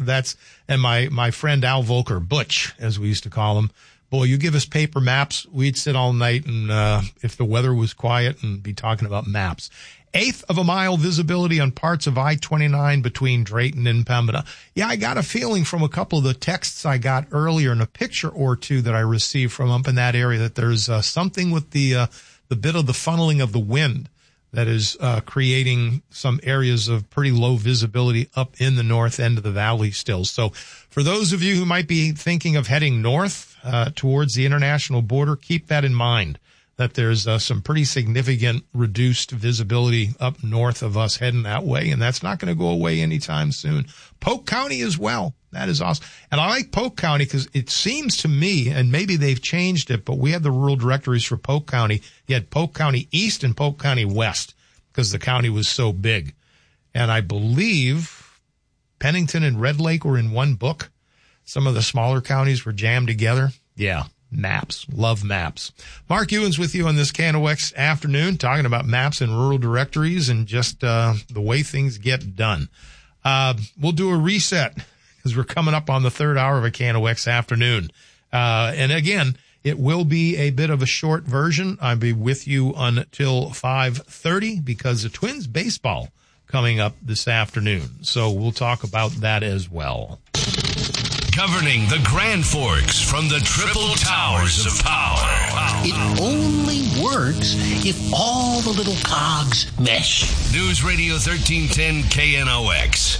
And my friend Al Volker, Butch, as we used to call him. Boy, you give us paper maps, we'd sit all night and, if the weather was quiet, and be talking about maps. 1/8 of a mile visibility on parts of I-29 between Drayton and Pembina. Yeah, I got a feeling from a couple of the texts I got earlier and a picture or two that I received from up in that area that there's something with the bit of the funneling of the wind that is creating some areas of pretty low visibility up in the north end of the valley still. So for those of you who might be thinking of heading north towards the international border, keep that in mind, that there's some pretty significant reduced visibility up north of us heading that way, and that's not going to go away anytime soon. Polk County as well. That is awesome. And I like Polk County because it seems to me, and maybe they've changed it, but we had the rural directories for Polk County. You had Polk County East and Polk County West because the county was so big. And I believe Pennington and Red Lake were in one book. Some of the smaller counties were jammed together. Yeah, maps. Love maps. Mark Ewens with you on this KNOX afternoon, talking about maps and rural directories and just the way things get done. We'll do a reset because we're coming up on the third hour of a KNOX afternoon. And again, it will be a bit of a short version. I'll be with you until 5:30 because the Twins baseball coming up this afternoon. So we'll talk about that as well. Governing the Grand Forks from the Triple Towers of Power. It only works if all the little cogs mesh. News Radio 1310 KNOX.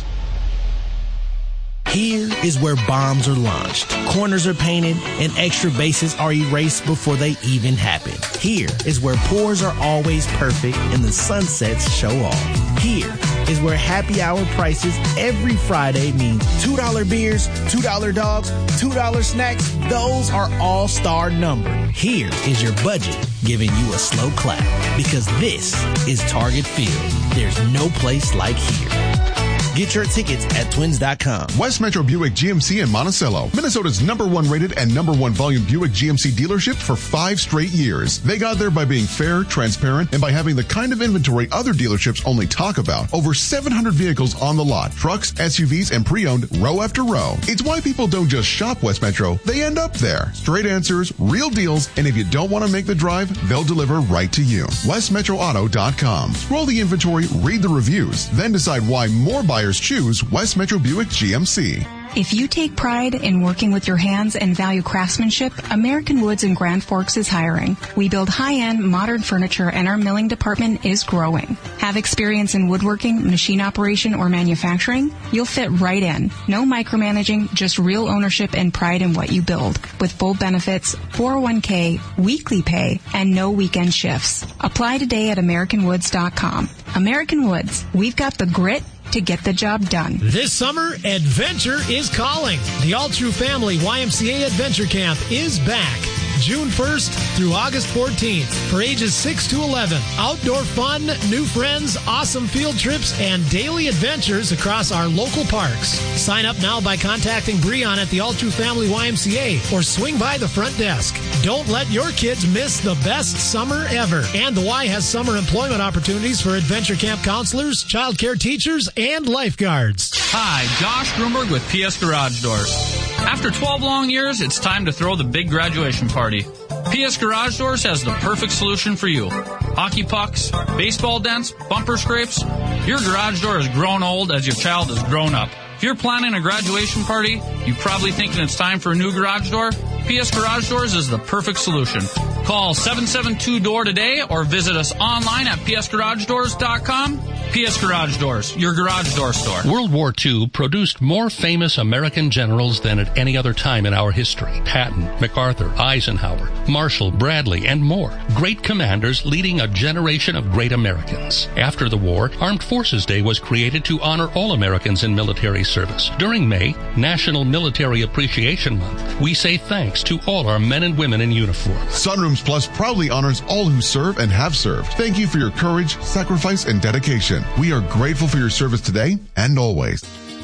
Here is where bombs are launched, corners are painted, and extra bases are erased before they even happen. Here is where pours are always perfect and the sunsets show off. Here is where happy hour prices every Friday means $2 beers, $2 dogs, $2 snacks. Those are all-star numbered. Here is your budget giving you a slow clap because this is Target Field. There's no place like here. Get your tickets at twins.com. West Metro Buick GMC in Monticello, Minnesota's #1 rated and #1 volume Buick GMC dealership for 5 straight years. They got there by being fair, transparent, and by having the kind of inventory other dealerships only talk about. Over 700 vehicles on the lot, trucks, SUVs, and pre-owned row after row. It's why people don't just shop West Metro, they end up there. Straight answers, real deals, and if you don't want to make the drive, they'll deliver right to you. WestMetroAuto.com. Scroll the inventory, read the reviews, then decide why more buyers choose West Metro Buick GMC. If you take pride in working with your hands and value craftsmanship, American Woods in Grand Forks is hiring. We build high-end, modern furniture, and our milling department is growing. Have experience in woodworking, machine operation, or manufacturing? You'll fit right in. No micromanaging, just real ownership and pride in what you build. With full benefits, 401k, weekly pay, and no weekend shifts. Apply today at AmericanWoods.com. American Woods, we've got the grit to get the job done. This summer, adventure is calling. The All True Family YMCA Adventure Camp is back. June 1st through August 14th for ages 6 to 11. Outdoor fun, new friends, awesome field trips, and daily adventures across our local parks. Sign up now by contacting Breon at the All True Family YMCA or swing by the front desk. Don't let your kids miss the best summer ever. And the Y has summer employment opportunities for adventure camp counselors, child care teachers, and lifeguards. Hi, Josh Grunberg with PS Garage Doors. After 12 long years, it's time to throw the big graduation party. PS Garage Doors has the perfect solution for you. Hockey pucks, baseball dents, bumper scrapes. Your garage door has grown old as your child has grown up. If you're planning a graduation party, you're probably thinking it's time for a new garage door. PS Garage Doors is the perfect solution. Call 772-DOOR today or visit us online at psgaragedoors.com. PS Garage Doors, your garage door store. World War II produced more famous American generals than at any other time in our history. Patton, MacArthur, Eisenhower, Marshall, Bradley, and more. Great commanders leading a generation of great Americans. After the war, Armed Forces Day was created to honor all Americans in military service. During May, National Military Appreciation Month, we say thanks to all our men and women in uniform. Sunrooms Plus proudly honors all who serve and have served. Thank you for your courage, sacrifice, and dedication. We are grateful for your service today and always.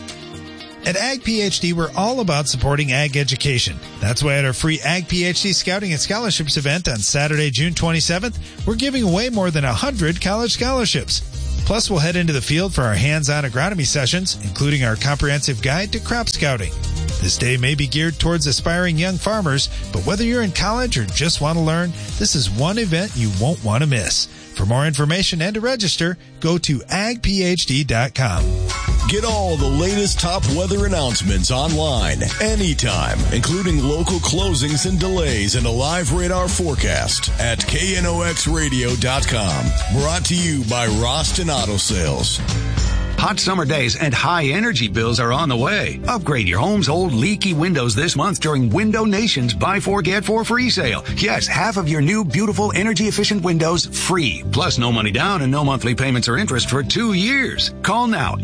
At Ag PhD, we're all about supporting ag education. That's why at our free Ag PhD Scouting and Scholarships event on Saturday, June 27th, we're giving away more than 100 college scholarships. Plus, we'll head into the field for our hands-on agronomy sessions, including our comprehensive guide to crop scouting. This day may be geared towards aspiring young farmers, but whether you're in college or just want to learn, this is one event you won't want to miss. For more information and to register, go to agphd.com. Get all the latest top weather announcements online, anytime, including local closings and delays and a live radar forecast at knoxradio.com. Brought to you by Roston Auto Sales. Hot summer days and high energy bills are on the way. Upgrade your home's old leaky windows this month during Window Nation's Buy 4 Get 4 free sale. Yes, half of your new beautiful energy efficient windows free. Plus no money down and no monthly payments or interest for 2 years. Call now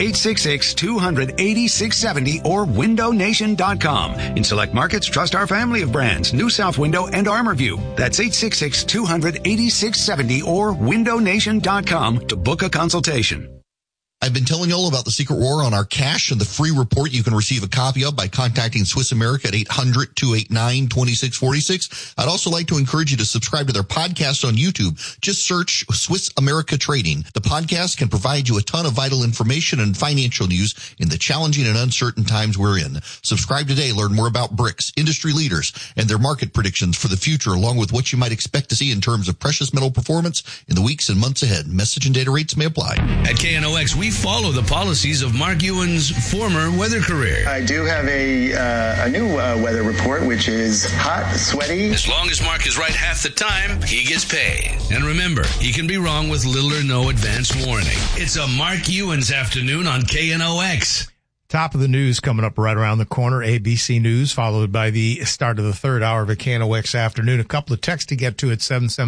866-200-8670 or windownation.com. In select markets, trust our family of brands, New South Window and ArmorView. That's 866-200-8670 or windownation.com to book a consultation. I've been telling you all about the Secret War on our cash and the free report you can receive a copy of by contacting Swiss America at 800-289-2646. I'd also like to encourage you to subscribe to their podcast on YouTube. Just search Swiss America Trading. The podcast can provide you a ton of vital information and financial news in the challenging and uncertain times we're in. Subscribe today. Learn more about BRICS, industry leaders, and their market predictions for the future, along with what you might expect to see in terms of precious metal performance in the weeks and months ahead. Message and data rates may apply. At KNOX, we follow the policies of Mark Ewan's former weather career. I do have a new weather report, which is hot, sweaty. As long as Mark is right half the time, he gets paid. And remember, he can be wrong with little or no advance warning. It's a Mark Ewan's afternoon on KNOX. Top of the news coming up right around the corner. ABC News, followed by the start of the third hour of a KNOX afternoon. A couple of texts to get to at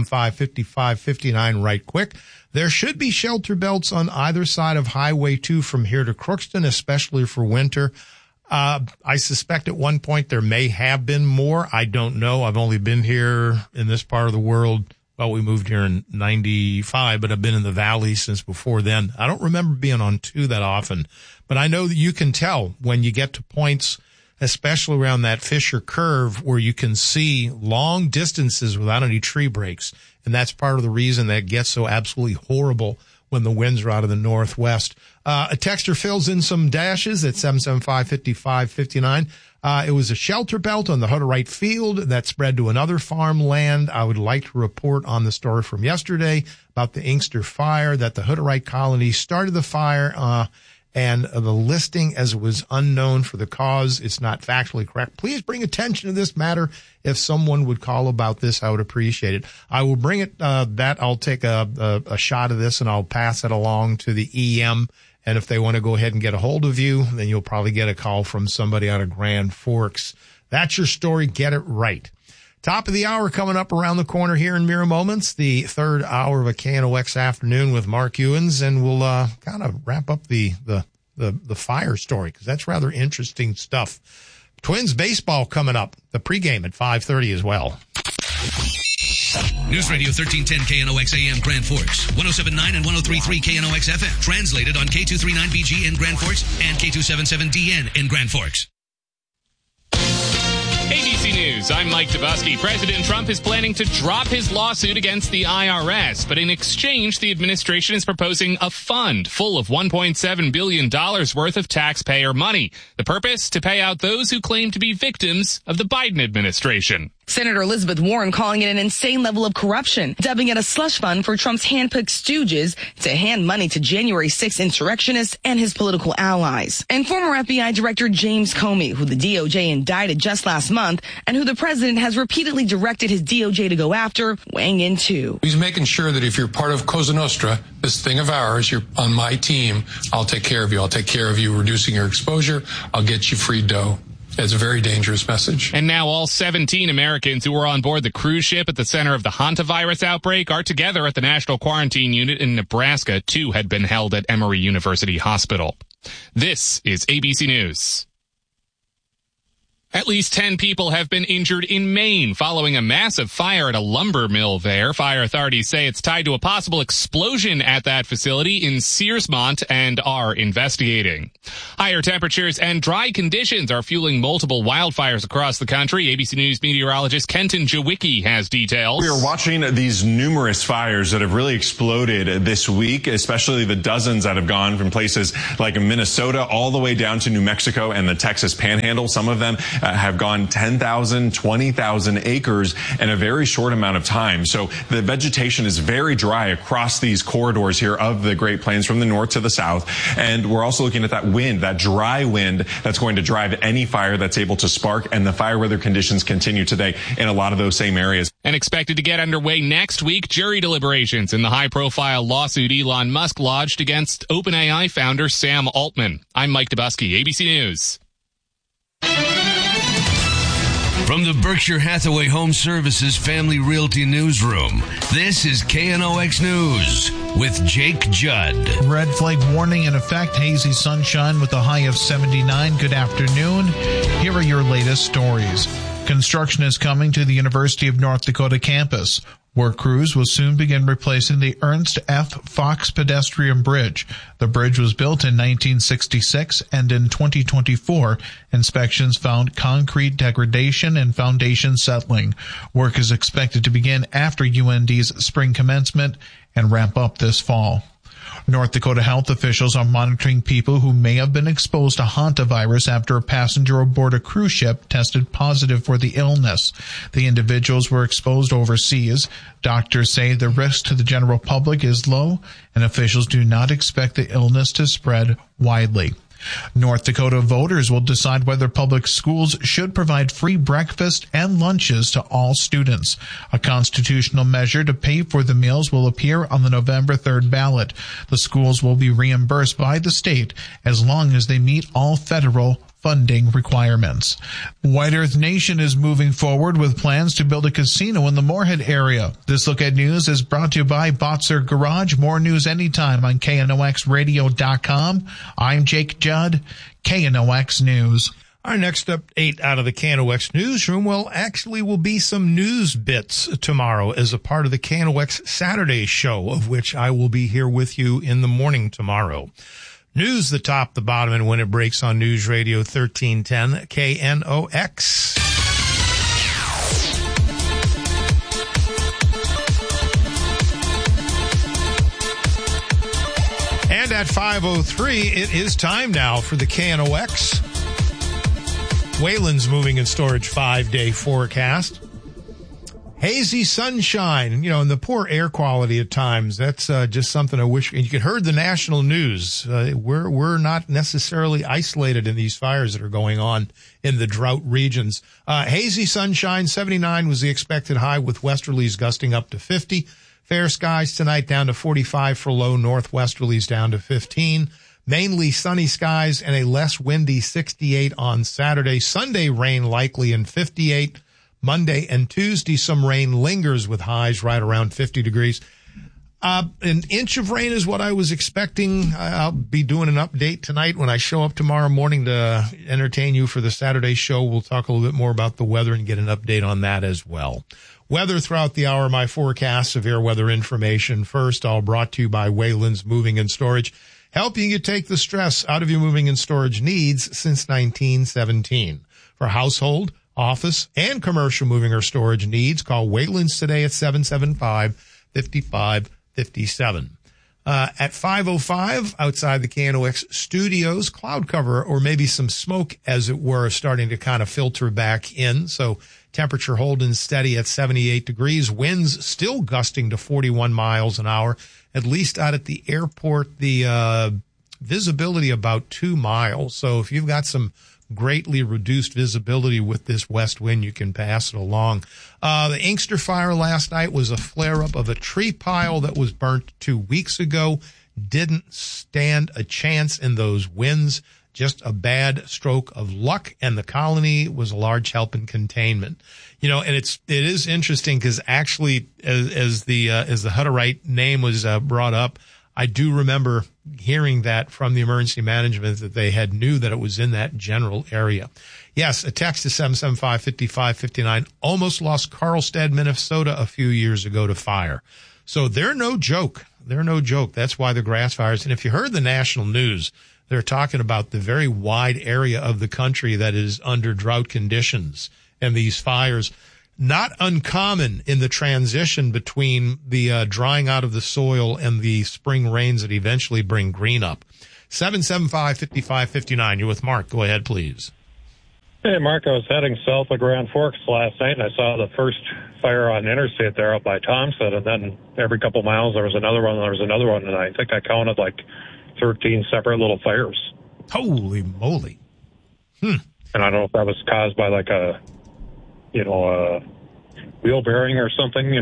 775-5559 right quick. There should be shelter belts on either side of Highway 2 from here to Crookston, especially for winter. I suspect at one point there may have been more. I don't know. I've only been here in this part of the world. Well, we moved here in 95, but I've been in the valley since before then. I don't remember being on 2 that often, but I know that you can tell when you get to points, especially around that Fisher curve, where you can see long distances without any tree breaks. And that's part of the reason that gets so absolutely horrible when the winds are out of the northwest. A texter fills in some dashes at 775-5559. It was a shelter belt on the Hutterite Field that spread to another farmland. I would like to report on the story from yesterday about the Inkster fire, that the Hutterite colony started the fire, and the listing as it was unknown for the cause. It's not factually correct. Please bring attention to this matter. If someone would call about this, I would appreciate it. I will bring it, I'll take a shot of this and I'll pass it along to the EM. And if they want to go ahead and get a hold of you, then you'll probably get a call from somebody out of Grand Forks. That's your story. Get it right. Top of the hour coming up around the corner here in mere moments, the third hour of a KNOX afternoon with Mark Ewans, and we'll kind of wrap up the fire story because that's rather interesting stuff. Twins baseball coming up, the pregame at 5:30 as well. News Radio 1310 KNOX AM Grand Forks, 107.9 and 103.3 KNOX FM, translated on K239BG in Grand Forks and K277DN in Grand Forks. ABC News, I'm Mike Dabusky. President Trump is planning to drop his lawsuit against the IRS, but in exchange, the administration is proposing a fund full of $1.7 billion worth of taxpayer money. The purpose? To pay out those who claim to be victims of the Biden administration. Senator Elizabeth Warren calling it an insane level of corruption, dubbing it a slush fund for Trump's handpicked stooges to hand money to January 6th insurrectionists and his political allies. And former FBI Director James Comey, who the DOJ indicted just last month and who the president has repeatedly directed his DOJ to go after, weighing in too. He's making sure that if you're part of Cosa Nostra, this thing of ours, you're on my team, I'll take care of you. I'll take care of you reducing your exposure. I'll get you free dough. It's a very dangerous message. And now all 17 Americans who were on board the cruise ship at the center of the hantavirus outbreak are together at the National Quarantine Unit in Nebraska. 2 had been held at Emory University Hospital. This is ABC News. At least 10 people have been injured in Maine following a massive fire at a lumber mill there. Fire authorities say it's tied to a possible explosion at that facility in Searsmont and are investigating. Higher temperatures and dry conditions are fueling multiple wildfires across the country. ABC News meteorologist Kenton Jawicki has details. We are watching these numerous fires that have really exploded this week, especially the dozens that have gone from places like Minnesota all the way down to New Mexico and the Texas Panhandle. Some of them have gone 10,000, 20,000 acres in a very short amount of time. So the vegetation is very dry across these corridors here of the Great Plains from the north to the south. And we're also looking at that wind, that dry wind that's going to drive any fire that's able to spark. And the fire weather conditions continue today in a lot of those same areas. And expected to get underway next week, jury deliberations in the high-profile lawsuit Elon Musk lodged against OpenAI founder Sam Altman. I'm Mike Dubusky, ABC News. From the Berkshire Hathaway Home Services Family Realty Newsroom, this is KNOX News with Jake Judd. Red flag warning in effect, hazy sunshine with a high of 79. Good afternoon. Here are your latest stories. Construction is coming to the University of North Dakota campus. Work crews will soon begin replacing the Ernst F. Fox pedestrian bridge. The bridge was built in 1966, and in 2024, inspections found concrete degradation and foundation settling. Work is expected to begin after UND's spring commencement and ramp up this fall. North Dakota health officials are monitoring people who may have been exposed to hantavirus after a passenger aboard a cruise ship tested positive for the illness. The individuals were exposed overseas. Doctors say the risk to the general public is low, and officials do not expect the illness to spread widely. North Dakota voters will decide whether public schools should provide free breakfast and lunches to all students. A constitutional measure to pay for the meals will appear on the November 3rd ballot. The schools will be reimbursed by the state as long as they meet all federal funding requirements. White Earth Nation is moving forward with plans to build a casino in the Moorhead area. This Look at News is brought to you by Botzer Garage. More news anytime on KNOXradio.com. I'm Jake Judd, KNOX News. Our next update out of the KNOX newsroom, will be some news bits tomorrow as a part of the KNOX Saturday show, of which I will be here with you in the morning tomorrow. News, the top, the bottom, and when it breaks on News Radio 1310 KNOX. And at 5:03, it is time now for the KNOX Wayland's Moving and Storage 5-day forecast. Hazy sunshine, and the poor air quality at times. That's just something I wish. And you could heard the national news. We're not necessarily isolated in these fires that are going on in the drought regions. Hazy sunshine, 79 was the expected high with westerlies gusting up to 50. Fair skies tonight down to 45 for low, northwesterlies down to 15. Mainly sunny skies and a less windy 68 on Saturday. Sunday rain likely in 58. Monday and Tuesday, some rain lingers with highs right around 50 degrees. An inch of rain is what I was expecting. I'll be doing an update tonight when I show up tomorrow morning to entertain you for the Saturday show. We'll talk a little bit more about the weather and get an update on that as well. Weather throughout the hour, my forecast, severe weather information. First, all brought to you by Wayland's Moving and Storage, helping you take the stress out of your moving and storage needs since 1917. For household, office, and commercial moving or storage needs, call Wayland's today at 775-5557. At 5:05, outside the KNOX studios, cloud cover or maybe some smoke, as it were, starting to kind of filter back in. So temperature holding steady at 78 degrees. Winds still gusting to 41 miles an hour, at least out at the airport. The visibility about 2 miles. So if you've got some greatly reduced visibility with this west wind, you can pass it along. The Inkster fire last night was a flare-up of a tree pile that was burnt 2 weeks ago. Didn't stand a chance in those winds. Just a bad stroke of luck, and the colony was a large help in containment. And it is interesting because actually, as the Hutterite name was brought up, I do remember hearing that from the emergency management that they had knew that it was in that general area. Yes, a text to 775-5559 almost lost Carlstead, Minnesota a few years ago to fire. So they're no joke. They're no joke. That's why the grass fires. And if you heard the national news, they're talking about the very wide area of the country that is under drought conditions and these fires. Not uncommon in the transition between the drying out of the soil and the spring rains that eventually bring green up. 775-5559. You're with Mark. Go ahead, please. Hey, Mark, I was heading south of Grand Forks last night, and I saw the first fire on the interstate there up by Thompson, and then every couple miles there was another one, and I think I counted like 13 separate little fires. Holy moly. And I don't know if that was caused by like a wheel bearing or something,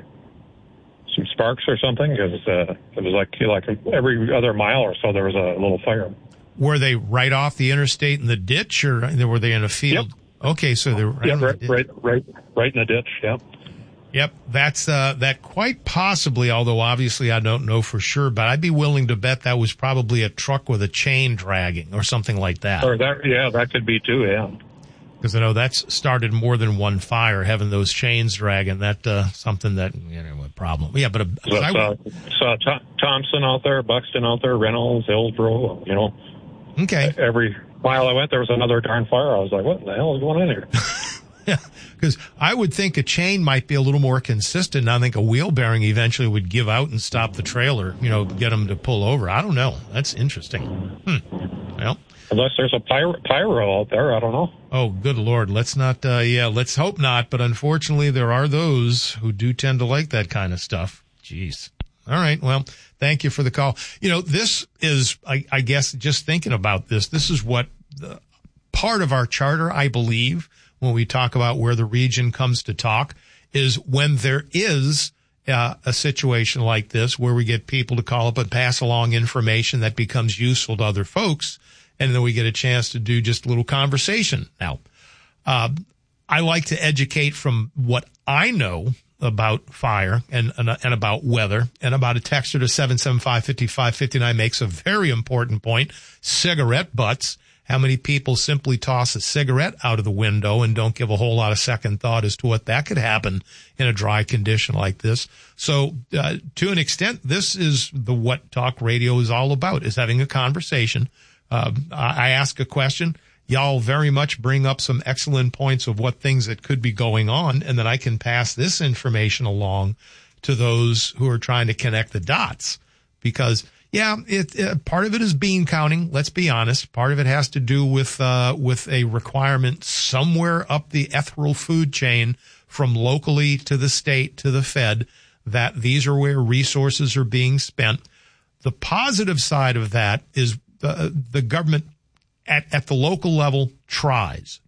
some sparks or something, because it was like every other mile or so there was a little fire. Were they right off the interstate in the ditch, or were they in a field? Yep. Okay, so they're right in the ditch. Yep. Yep, that's that quite possibly, although obviously I don't know for sure, but I'd be willing to bet that was probably a truck with a chain dragging or something like that. Or that could be too, yeah. Because I know that's started more than one fire, having those chains dragging. That something that a problem. Yeah, but saw Thompson out there, Buxton out there, Reynolds, Hillsborough. Okay. Every mile I went, there was another darn fire. I was like, what the hell is going on here? Yeah, because I would think a chain might be a little more consistent. I think a wheel bearing eventually would give out and stop the trailer, get them to pull over. I don't know. That's interesting. Well, unless there's a pyro out there, I don't know. Oh, good Lord. Let's not, let's hope not. But unfortunately, there are those who do tend to like that kind of stuff. Jeez. All right. Well, thank you for the call. This is, I guess, just thinking about this is what part of our charter, I believe, when we talk about where the region comes to talk, is when there is a situation like this where we get people to call up and pass along information that becomes useful to other folks, and then we get a chance to do just a little conversation. Now, I like to educate from what I know about fire and about weather, and about a texter to 775-5559 makes a very important point. Cigarette butts. How many people simply toss a cigarette out of the window and don't give a whole lot of second thought as to what that could happen in a dry condition like this? So, to an extent, this is what talk radio is all about, is having a conversation. I ask a question. Y'all very much bring up some excellent points of what things that could be going on, and then I can pass this information along to those who are trying to connect the dots. Because, part of it is bean counting. Let's be honest. Part of it has to do with a requirement somewhere up the ethereal food chain, from locally to the state to the Fed, that these are where resources are being spent. The positive side of that is the government at the local level tries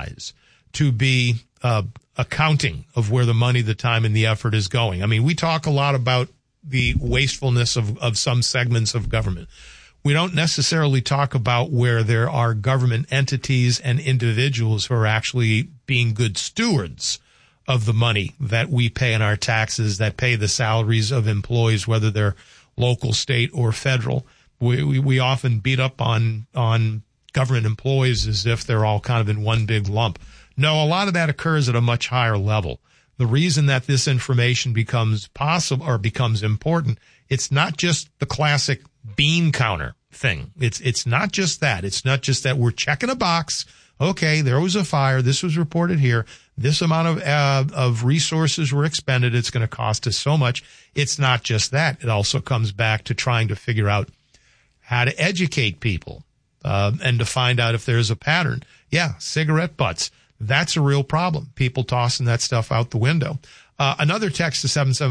to be accounting of where the money, the time, and the effort is going. I mean, we talk a lot about the wastefulness of some segments of government. We don't necessarily talk about where there are government entities and individuals who are actually being good stewards of the money that we pay in our taxes, that pay the salaries of employees, whether they're local, state, or federal. We often beat up on government employees as if they're all kind of in one big lump. No, a lot of that occurs at a much higher level. The reason that this information becomes possible or becomes important, it's not just the classic bean counter thing. It's not just that. It's not just that we're checking a box. Okay, there was a fire. This was reported here. This amount of resources were expended. It's going to cost us so much. It's not just that. It also comes back to trying to figure out how to educate people and to find out if there's a pattern. Yeah, cigarette butts. That's a real problem. People tossing that stuff out the window. Another text to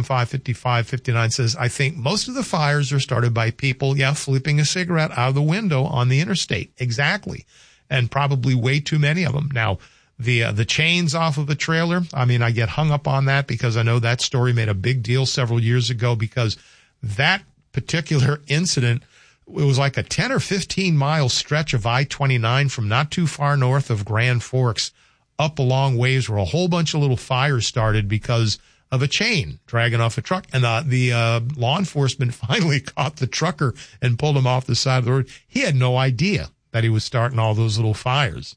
775-5559 says, I think most of the fires are started by people, flipping a cigarette out of the window on the interstate. Exactly. And probably way too many of them. Now, the chains off of a trailer, I mean, I get hung up on that because I know that story made a big deal several years ago, because that particular incident, it was like a 10 or 15 mile stretch of I-29 from not too far north of Grand Forks up a long ways, where a whole bunch of little fires started because of a chain dragging off a truck. And the law enforcement finally caught the trucker and pulled him off the side of the road. He had no idea that he was starting all those little fires.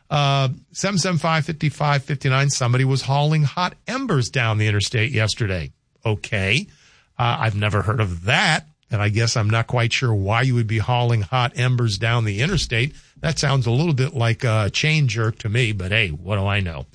775-5559, somebody was hauling hot embers down the interstate yesterday. Okay. I've never heard of that. And I guess I'm not quite sure why you would be hauling hot embers down the interstate. That sounds a little bit like a chain jerk to me, but hey, what do I know?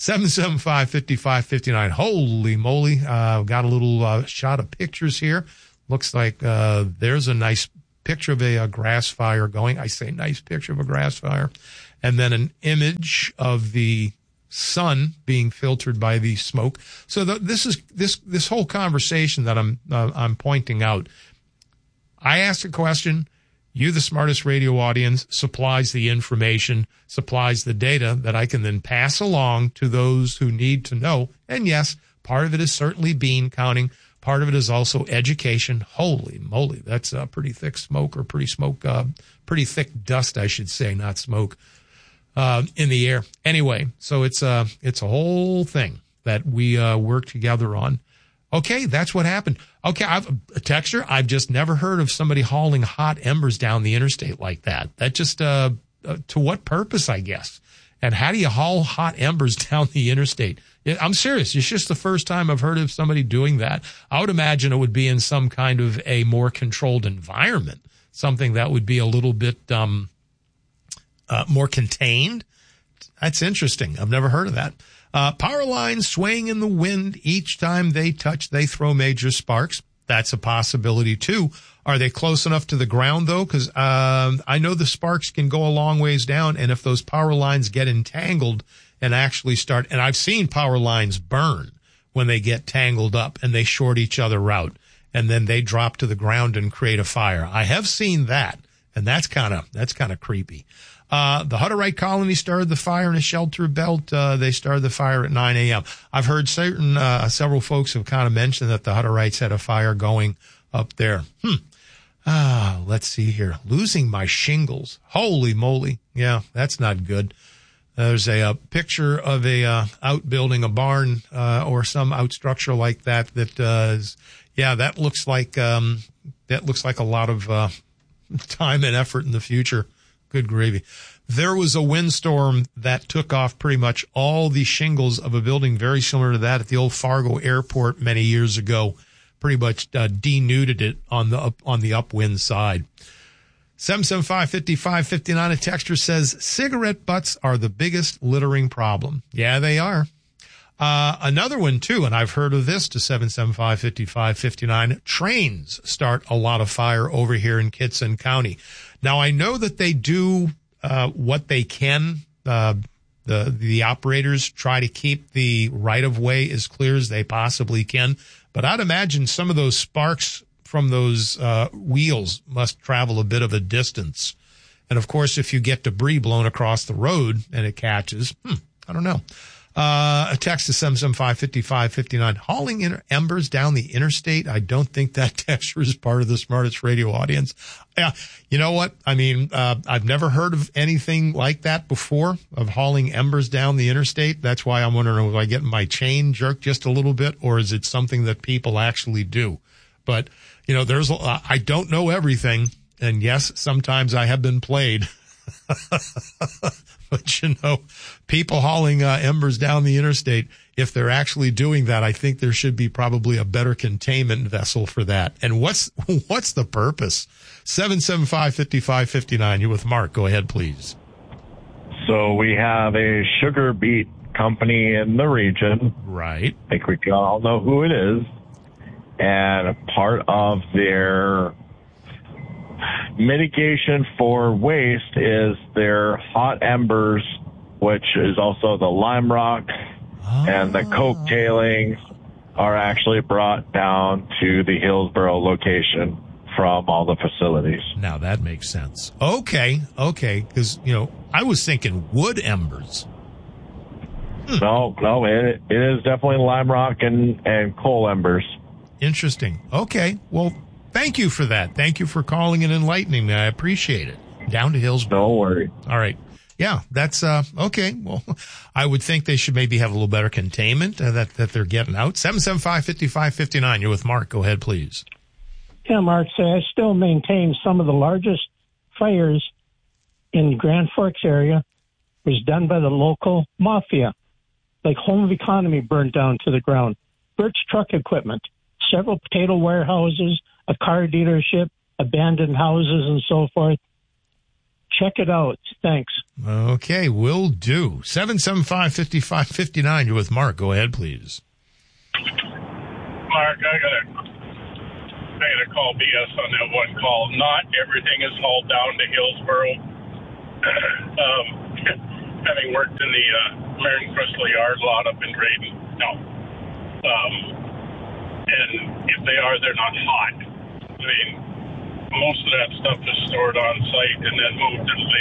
775-5559. Holy moly. Got a little shot of pictures here. Looks like there's a nice picture of a grass fire going. I say nice picture of a grass fire. And then an image of the sun being filtered by the smoke. So this whole conversation that I'm pointing out, I asked a question. You, the smartest radio audience, supplies the information, supplies the data that I can then pass along to those who need to know. And yes, part of it is certainly bean counting. Part of it is also education. Holy moly, that's a pretty thick smoke or pretty thick dust, I should say, not smoke, in the air. Anyway, so it's a whole thing that we work together on. Okay, that's what happened. Okay, I've a texter. I've just never heard of somebody hauling hot embers down the interstate like that. That just to what purpose, I guess? And how do you haul hot embers down the interstate? I'm serious. It's just the first time I've heard of somebody doing that. I would imagine it would be in some kind of a more controlled environment, something that would be a little bit more contained. That's interesting. I've never heard of that. Power lines swaying in the wind. Each time they touch, they throw major sparks. That's a possibility too. Are they close enough to the ground though? Because I know the sparks can go a long ways down, and if those power lines get entangled and actually start, and I've seen power lines burn when they get tangled up and they short each other out, and then they drop to the ground and create a fire. I have seen that, and that's kind of creepy. The Hutterite colony started the fire in a shelter belt. They started the fire at 9 a.m. I've heard several folks have kind of mentioned that the Hutterites had a fire going up there. Let's see here. Losing my shingles. Holy moly. Yeah, that's not good. There's a picture of a outbuilding, a barn, or some outstructure like that. That looks like a lot of time and effort in the future. Good gravy. There was a windstorm that took off pretty much all the shingles of a building very similar to that at the old Fargo airport many years ago. Pretty much denuded it on the upwind side. 775-5559, a texter says, cigarette butts are the biggest littering problem. Yeah, they are. Another one too, and I've heard of this, to 775-5559, trains start a lot of fire over here in Kitson County. Now, I know that they do what they can. The operators try to keep the right-of-way as clear as they possibly can. But I'd imagine some of those sparks from those wheels must travel a bit of a distance. And, of course, if you get debris blown across the road and it catches, I don't know. A text to 775-5559. Hauling embers down the interstate. I don't think that texture is part of the smartest radio audience. Yeah, you know what? I mean, I've never heard of anything like that before, of hauling embers down the interstate. That's why I'm wondering, if I get my chain jerked just a little bit, or is it something that people actually do? But, you know, I don't know everything. And yes, sometimes I have been played. But, you know, people hauling embers down the interstate, if they're actually doing that, I think there should be probably a better containment vessel for that. And what's the purpose? 775-5559. You're with Mark. Go ahead, please. So we have a sugar beet company in the region. Right. I think we can all know who it is. And part of their mitigation for waste is their hot embers, which is also the lime rock and the coke tailings, are actually brought down to the Hillsboro location from all the facilities. Now that makes sense. Okay. Because, you know, I was thinking wood embers. No, it is definitely lime rock and coal embers. Interesting. Okay. Well, thank you for that. Thank you for calling and enlightening me. I appreciate it. Down to Hillsboro. No worry. All right. Yeah, that's okay. Well, I would think they should maybe have a little better containment that they're getting out. 775-5559. You're with Mark. Go ahead, please. Yeah, Mark, I still maintain some of the largest fires in the Grand Forks area was done by the local mafia. Like Home of Economy burned down to the ground, Birch Truck Equipment, several potato warehouses, a car dealership, abandoned houses, and so forth. Check it out. Thanks. Okay, will do. 775-5559. You're with Mark. Go ahead, please. Mark, I gotta call BS on that one call. Not everything is hauled down to Hillsboro. Having worked in the Marion Crystal Yard lot up in Drayton, no. And if they are, they're not hot. I mean, most of that stuff is stored on site and then moved at a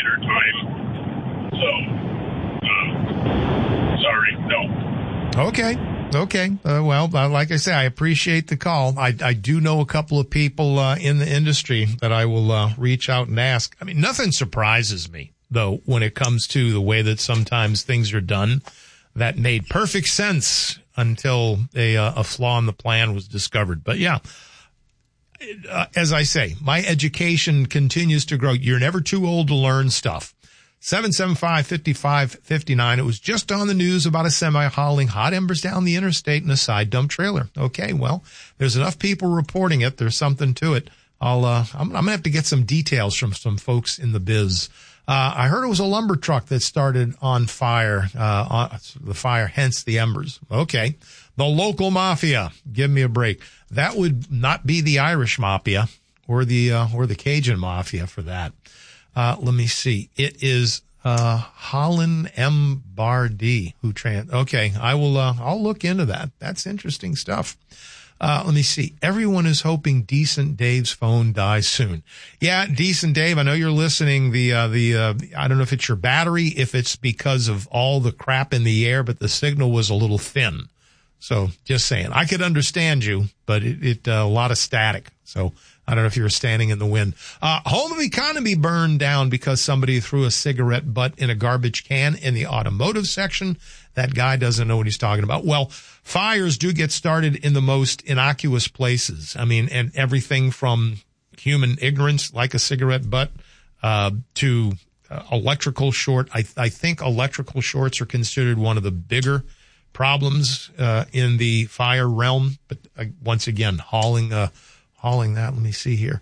later time. So, sorry, no. Okay. Well, like I say, I appreciate the call. I do know a couple of people in the industry that I will reach out and ask. I mean, nothing surprises me, though, when it comes to the way that sometimes things are done. That made perfect sense until a flaw in the plan was discovered. But yeah, as I say, my education continues to grow. You're never too old to learn stuff. 775-5559. It was just on the news about a semi hauling hot embers down the interstate in a side dump trailer. Okay, well, there's enough people reporting it. There's something to it. I'm gonna have to get some details from some folks in the biz. I heard it was a lumber truck that started on fire, hence the embers. Okay. The local mafia. Give me a break. That would not be the Irish mafia or the Cajun mafia for that. Let me see. It is, Holland M. Bardee okay. I'll look into that. That's interesting stuff. Let me see. Everyone is hoping Decent Dave's phone dies soon. Yeah, Decent Dave, I know you're listening. I don't know if it's your battery, if it's because of all the crap in the air, but the signal was a little thin. So just saying, I could understand you, but it a lot of static. So I don't know if you were standing in the wind. Home of Economy burned down because somebody threw a cigarette butt in a garbage can in the automotive section. That guy doesn't know what he's talking about. Well, fires do get started in the most innocuous places. I mean, and everything from human ignorance, like a cigarette butt, to electrical short. I think electrical shorts are considered one of the bigger problems in the fire realm. But once again, hauling that. Let me see here.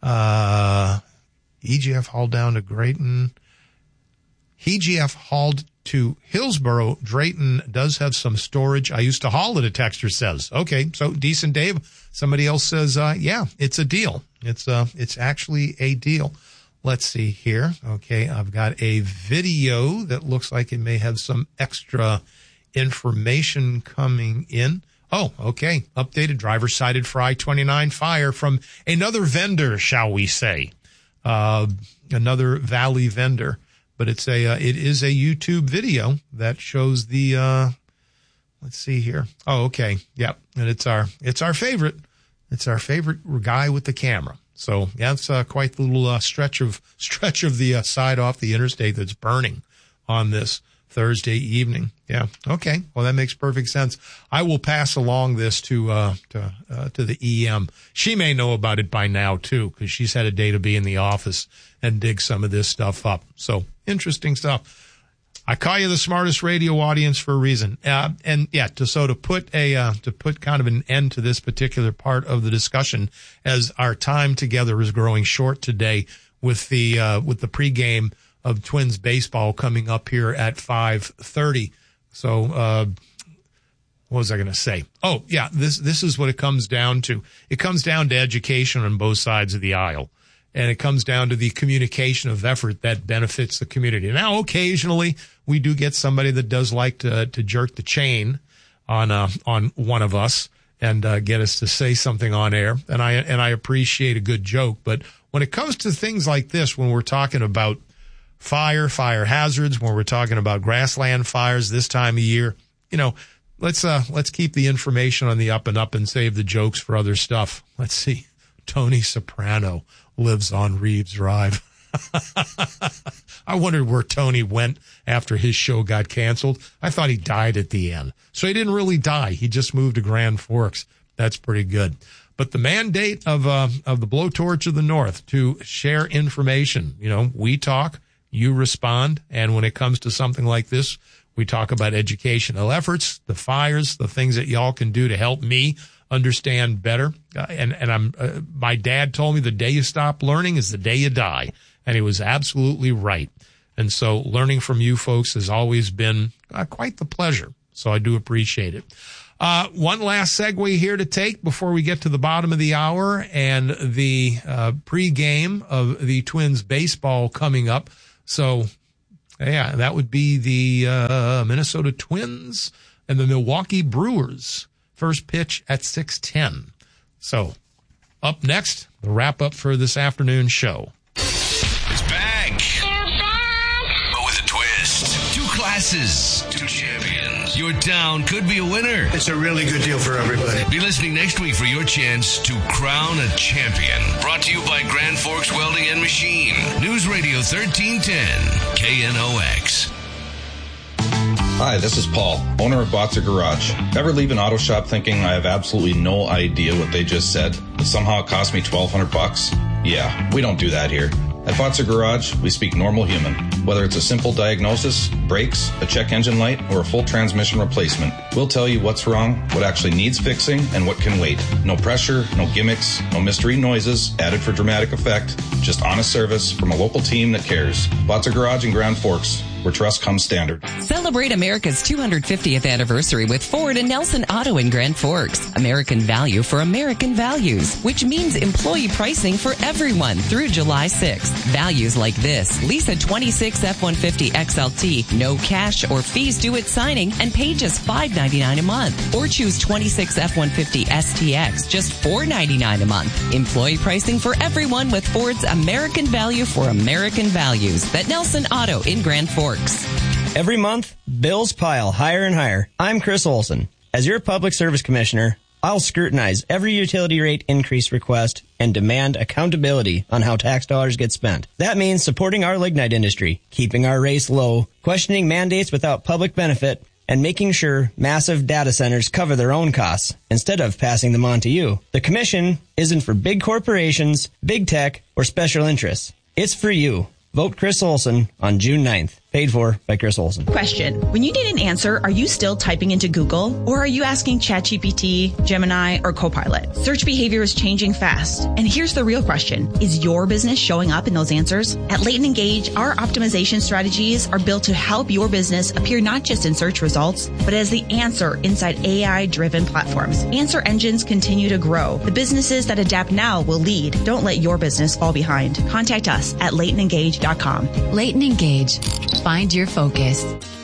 EGF hauled down to Drayton. EGF hauled to Hillsboro. Drayton does have some storage. I used to haul it, a texter says. Okay, so Decent Dave. Somebody else says, yeah, it's a deal. It's actually a deal. Let's see here. Okay, I've got a video that looks like it may have some extra information coming in. Oh, okay. Updated driver cited for I-29 fire from another vendor, shall we say. Another Valley vendor. But it is a YouTube video that shows the, let's see here. Oh, okay. Yep. And it's our favorite. It's our favorite guy with the camera. So yeah, it's quite the little stretch of the side off the interstate that's burning on this Thursday evening. Yeah. Okay. Well, that makes perfect sense. I will pass along this to the EM. She may know about it by now too, because she's had a day to be in the office and dig some of this stuff up. So interesting stuff. I call you the smartest radio audience for a reason. And yeah, to put kind of an end to this particular part of the discussion, as our time together is growing short today with the pregame of Twins baseball coming up here at 5:30. So, what was I going to say? Oh, yeah, this is what it comes down to. It comes down to education on both sides of the aisle. And it comes down to the communication of effort that benefits the community. Now, occasionally, we do get somebody that does like to jerk the chain on one of us and get us to say something on air. And I appreciate a good joke. But when it comes to things like this, when we're talking about fire hazards, when we're talking about grassland fires this time of year, let's keep the information on the up and up and save the jokes for other stuff. Let's see. Tony Soprano lives on Reeves Drive. I wondered where Tony went after his show got canceled. I thought he died at the end. So he didn't really die. He just moved to Grand Forks. That's pretty good. But the mandate of the Blowtorch of the North to share information, we talk, you respond. And when it comes to something like this, we talk about educational efforts, the fires, the things that y'all can do to help me understand better. My dad told me the day you stop learning is the day you die. And he was absolutely right. And so learning from you folks has always been quite the pleasure. So I do appreciate it. One last segue here to take before we get to the bottom of the hour and the pregame of the Twins baseball coming up. So, yeah, that would be the Minnesota Twins and the Milwaukee Brewers. First pitch at 6:10. So, up next, the wrap-up for this afternoon show. It's back. But with a twist. 2 classes, 2 champions. Your town could be a winner. It's a really good deal for everybody. Be listening next week for your chance to crown a champion. Brought to you by Grand Forks Welding and Machine. News Radio 1310, KNOX. Hi, this is Paul, owner of Botzer Garage. Ever leave an auto shop thinking I have absolutely no idea what they just said, but somehow it cost me $1,200? Yeah, we don't do that here. At Botzer Garage, we speak normal human. Whether it's a simple diagnosis, brakes, a check engine light, or a full transmission replacement, we'll tell you what's wrong, what actually needs fixing, and what can wait. No pressure, no gimmicks, no mystery noises added for dramatic effect, just honest service from a local team that cares. Botzer Garage in Grand Forks, where trust comes standard. Celebrate America's 250th anniversary with Ford and Nelson Auto in Grand Forks. American value for American values, which means employee pricing for everyone through July 6th. Values like this: lease a 26 F-150 XLT, no cash or fees due at signing, and pay just $5.99 a month. Or choose 26 F-150 STX, just $4.99 a month. Employee pricing for everyone with Ford's American value for American values. At Nelson Auto in Grand Forks. Every month, bills pile higher and higher. I'm Chris Olson. As your public service commissioner, I'll scrutinize every utility rate increase request and demand accountability on how tax dollars get spent. That means supporting our lignite industry, keeping our rates low, questioning mandates without public benefit, and making sure massive data centers cover their own costs instead of passing them on to you. The commission isn't for big corporations, big tech, or special interests. It's for you. Vote Chris Olson on June 9th. Paid for by Chris Olson. Question. When you need an answer, are you still typing into Google? Or are you asking ChatGPT, Gemini, or Copilot? Search behavior is changing fast. And here's the real question. Is your business showing up in those answers? At Leighton Engage, our optimization strategies are built to help your business appear not just in search results, but as the answer inside AI-driven platforms. Answer engines continue to grow. The businesses that adapt now will lead. Don't let your business fall behind. Contact us at LeightonEngage.com. Leighton Engage. Find your focus.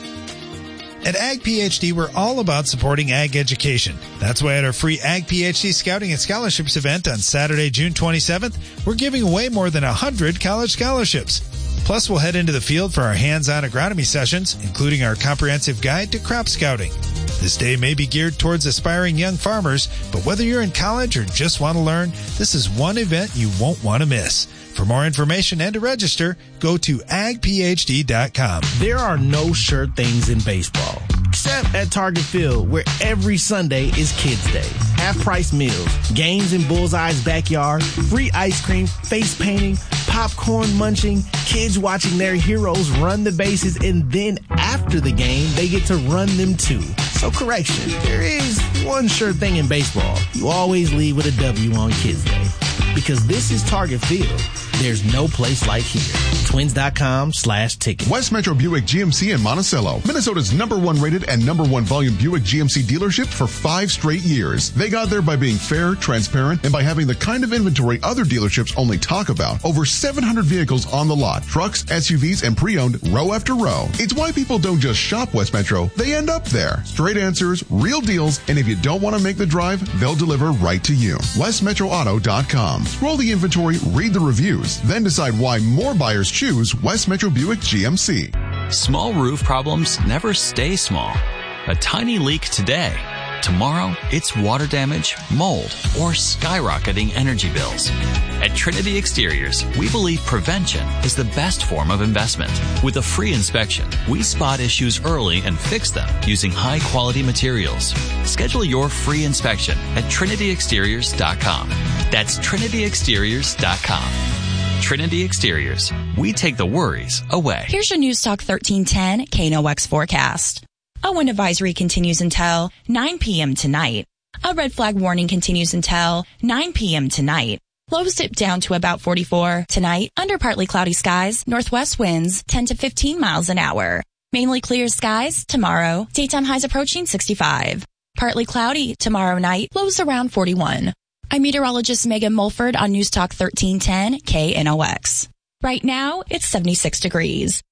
At Ag PhD, we're all about supporting ag education. That's why at our free Ag PhD Scouting and Scholarships event on Saturday, June 27th, we're giving away more than 100 college scholarships. Plus, we'll head into the field for our hands-on agronomy sessions, including our comprehensive guide to crop scouting. This day may be geared towards aspiring young farmers, but whether you're in college or just want to learn, this is one event you won't want to miss. For more information and to register, go to agphd.com. There are no sure things in baseball, except at Target Field, where every Sunday is Kids Day. Half-price meals, games in Bullseye's backyard, free ice cream, face painting, popcorn munching, kids watching their heroes run the bases, and then after the game, they get to run them too. So correction, there is one sure thing in baseball. You always leave with a W on Kids Day. Because this is Target Field. There's no place like here. Twins.com/ticket. West Metro Buick GMC in Monticello, Minnesota's #1 rated and #1 volume Buick GMC dealership for 5 straight years. They got there by being fair, transparent, and by having the kind of inventory other dealerships only talk about. Over 700 vehicles on the lot, trucks, SUVs, and pre-owned row after row. It's why people don't just shop West Metro, they end up there. Straight answers, real deals, and if you don't want to make the drive, they'll deliver right to you. WestMetroAuto.com. Scroll the inventory, read the reviews, then decide why more buyers choose West Metro Buick GMC. Small roof problems never stay small. A tiny leak today Tomorrow, it's water damage, mold, or skyrocketing energy bills. At Trinity Exteriors, we believe prevention is the best form of investment. With a free inspection, we spot issues early and fix them using high-quality materials. Schedule your free inspection at TrinityExteriors.com. That's TrinityExteriors.com. Trinity Exteriors. We take the worries away. Here's your News Talk 1310 KNOX forecast. A wind advisory continues until 9 p.m. tonight. A red flag warning continues until 9 p.m. tonight. Lows dip down to about 44 tonight under partly cloudy skies, northwest winds 10 to 15 miles an hour. Mainly clear skies tomorrow, daytime highs approaching 65. Partly cloudy tomorrow night, lows around 41. I'm meteorologist Megan Mulford on News Talk 1310 KNOX. Right now, it's 76 degrees.